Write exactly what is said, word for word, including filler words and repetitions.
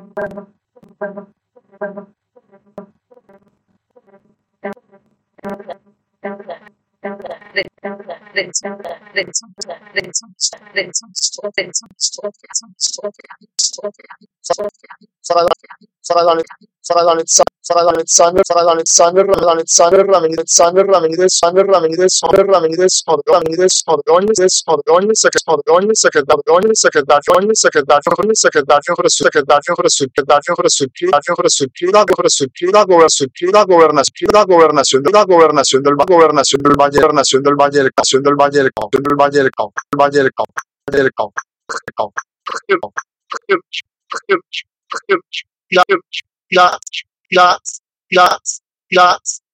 Alexander, Alexander, Alexander Ramirez, Alexander Ramirez, Alexander Ramirez, Alexander Ramirez, Ramirez, Ordóñez, Ordóñez, Ordóñez, Secretario, Secretario, Secretario, Secretario, Secretario, Secretario, Secretario, Secretario, Gobernación, Gobernación, Gobernación, la Gobernación del Gobernación del Valle, Gobernación del Valle, Nación del Valle del Cauca, del Valle del Cauca, del Valle del Cauca, del Cauca, del Cauca, la, la, la, la, la,